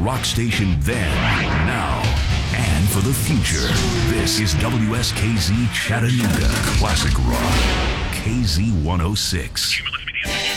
rock station then, now, and for the future. This is WSKZ Chattanooga Classic Rock, KZ106.